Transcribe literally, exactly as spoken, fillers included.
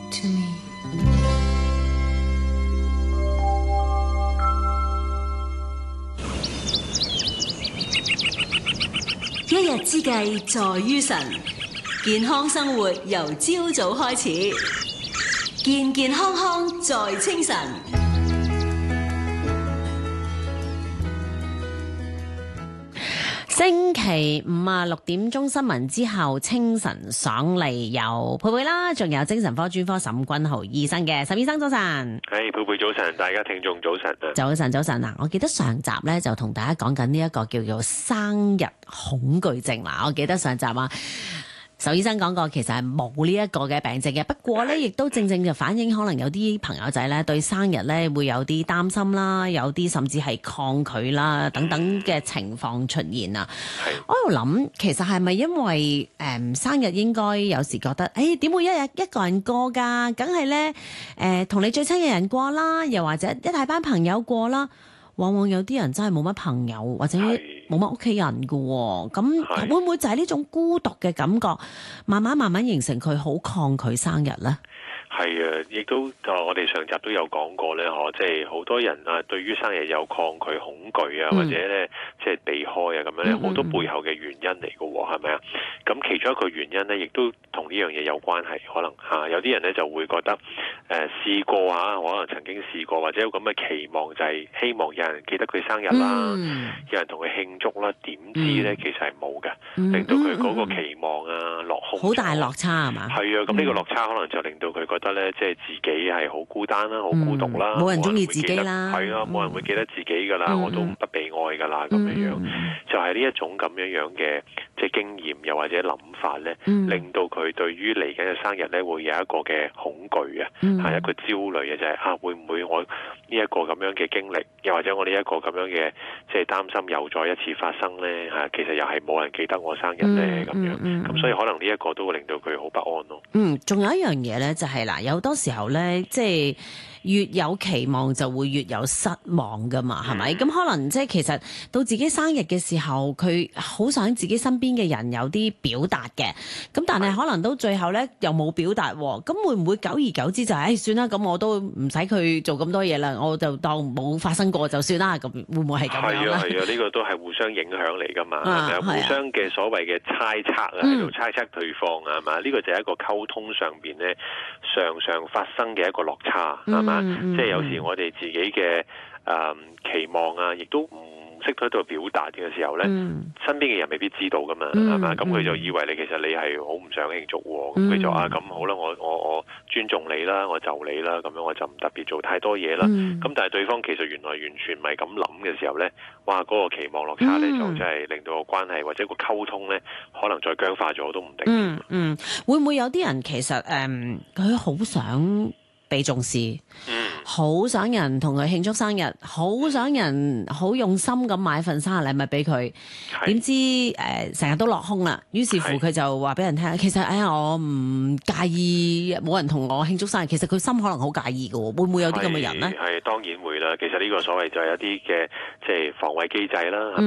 to me。一日之計在於晨，健康生活由朝早開始，健健康康在清晨。 星期五啊，六點鐘新聞之後，清晨爽利有佩佩啦，仲有精神科專科沈君豪醫生嘅。沈醫生早晨， 係佩佩早晨，大家聽眾早晨啊！ 早晨早晨嗱，我記得上集咧就同大家講緊呢一個叫做生日恐懼症嗱，我記得上集啊。沈醫生講過，其實係冇呢一個嘅病症嘅，不過咧，亦都正正就反映可能有啲朋友仔咧對生日咧會有啲擔心啦，有啲甚至係抗拒啦等等嘅情況出現啊。我喺度諗，其實係咪因為誒、嗯、生日應該有時覺得，誒點會一日一個人過㗎？梗係咧誒同你最親嘅人過啦，又或者一大班朋友過啦。往往有啲人真係冇乜朋友，或者冇乜屋企人㗎喎，咁會唔會就係呢種孤獨嘅感覺，慢慢慢慢形成佢好抗拒生日呢？ 係啊，亦都我哋上集都有講過咧，嗬，即係好多人啊，對於生日有抗拒、恐懼啊，或者咧即係避開啊，咁樣咧，好多背後嘅原因嚟嘅喎，係咪啊？咁其中一個原因咧，亦都同呢樣嘢有關係，可能嚇、啊、有啲人咧就會覺得誒、呃、試過啊，可能曾經試過，或者有咁嘅期望，就係希望有人記得佢生日啦，嗯、有人同佢慶祝啦，點知咧、嗯、其實係冇嘅，令到佢嗰個期望啊落空， 好大落差係嘛？ 係啊，咁呢個落差可能就令到佢覺得咧，即係自己係好孤單啦，好孤獨啦， 冇、嗯、人中意自己啦， 係啊，冇人會記得自己噶啦，嗯、我都不被愛噶啦，咁樣樣，嗯、就係呢一種咁樣樣嘅即係經驗，又或者諗法咧，嗯、令到佢對於嚟緊嘅生日咧，會有一個嘅恐懼啊，係、嗯、一個焦慮嘅就係、是、啊，會唔會我呢一個咁樣嘅經歷，又或者我呢一個咁樣嘅即係擔心又再一次發生咧？嚇，其實又係冇人記得我生日咧，咁、嗯、樣，咁、嗯嗯、所以可能呢一個都會令到佢好不安咯。 嗯，仲有一樣嘢咧，就係、是、嗱，有好多時候咧，即係越有期望就會越有失望噶嘛，係咪？咁、嗯、可能即係其實到自己生日嘅時候，佢好想自己身邊嘅人有啲表達嘅，咁但係可能到最後咧又冇表達，咁會唔會久而久之就係、哎、算啦，咁我都唔使佢做咁多嘢啦，我就當冇發生過就算啦，咁會唔會係咁樣咧？係啊係啊， 呢、呢個都係互相影響嚟噶嘛，係咪啊？ 係咪互相嘅所謂嘅猜測啊，喺度猜測對方啊，係嘛？呢個就係一個溝通上邊咧常常發生嘅一個落差，係嘛？嗯嗯、即係有時我哋自己嘅誒、呃、期望啊，亦都唔識喺度表達嘅時候咧，嗯、身邊嘅人未必知道噶嘛，係嘛、嗯？咁佢就以為你其實你係好唔想慶祝喎，咁佢、嗯、就啊咁好啦，我我我尊重你啦，我就你啦，咁樣我就唔特別做太多嘢啦。咁、嗯、但係對方其實原來完全唔係咁諗嘅時候咧，哇！嗰、那個期望落差咧，嗯、就真係令到個關係或者個溝通咧，可能再僵化咗都唔定。 嗯嗯，會唔會有啲人其實誒佢好想被重視，好、嗯、想人同佢慶祝生日，好想人好用心咁買份生日禮物俾佢，點是知誒成日都落空啦。於是乎佢就話俾人聽，其實哎呀我唔介意冇人同我慶祝生日，其實佢心可能好介意嘅喎，會唔會有啲咁嘅人呢？ 係當然會啦。其實呢個所謂就係一啲嘅即係防衛機制啦，係